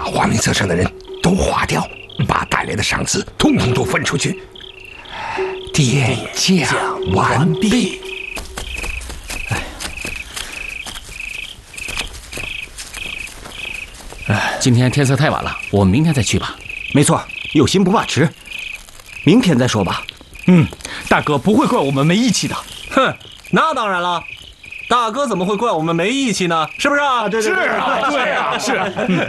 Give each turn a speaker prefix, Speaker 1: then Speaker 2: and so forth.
Speaker 1: 花名册上的人都划掉，把带来的赏赐统统都分出去。点将完毕。
Speaker 2: 今天天色太晚了，我们明天再去吧。
Speaker 3: 没错，有心不怕迟，明天再说吧。
Speaker 4: 大哥不会怪我们没义气的。
Speaker 5: 哼，那当然了，大哥怎么会怪我们没义气呢？是不是啊？
Speaker 4: 是啊，对啊，是。